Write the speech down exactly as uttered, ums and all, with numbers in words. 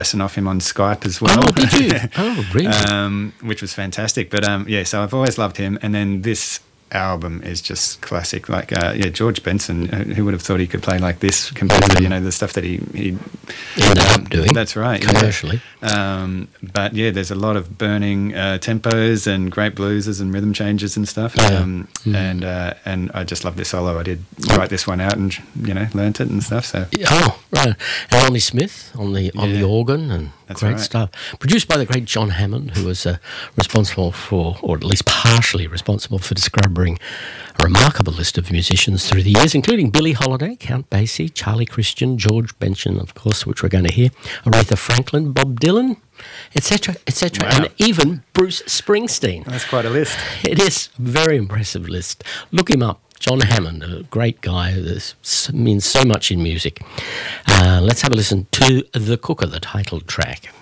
and off him on Skype as well. Oh, did you? Oh, really? um, which was fantastic. But um, yeah, so I've always loved him. And then this album is just classic. Like, uh, yeah, George Benson, who would have thought he could play like this composer, mm. you know, the stuff that he... he ended um, up doing. That's right. Commercially. Yeah. Um, but yeah, there's a lot of burning uh, tempos and great blueses and rhythm changes and stuff. Yeah. Um, mm. And uh, and I just love this solo. I did write this one out and, you know, learnt it and stuff. So Oh, right. And Lonnie Smith on the on Yeah. the organ and That's great right. stuff. Produced by the great John Hammond, who was uh, responsible for, or at least partially responsible for discovering a remarkable list of musicians through the years, including Billie Holiday, Count Basie, Charlie Christian, George Benson, of course, which we're going to hear, Aretha Franklin, Bob Dylan, et cetera, et cetera, Wow. and even Bruce Springsteen. that's quite a list. It is a very impressive list. Look him up. John Hammond, a great guy that means so much in music. Uh, let's have a listen to The Cooker, the title track.